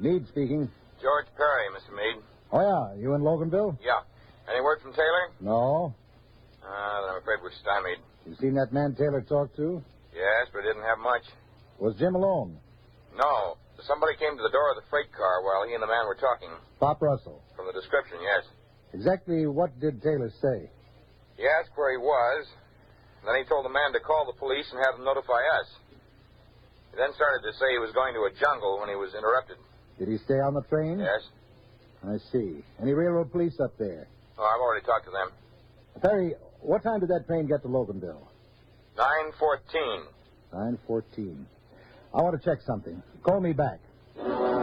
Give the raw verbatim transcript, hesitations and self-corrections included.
Meade speaking. George Perry, Mister Meade. Oh, yeah. You in Loganville? Yeah. Any word from Taylor? No. Uh, then I'm afraid we're stymied. You seen that man Taylor talk to? Yes, but didn't have much. Was Jim alone? No. Somebody came to the door of the freight car while he and the man were talking. Pop Russell. From the description, yes. Exactly what did Taylor say? He asked where he was. Then he told the man to call the police and have them notify us. He then started to say he was going to a jungle when he was interrupted. Did he stay on the train? Yes. I see. Any railroad police up there? Oh, I've already talked to them. Perry, what time did that train get to Loganville? nine fourteen. nine fourteen. I want to check something. Call me back.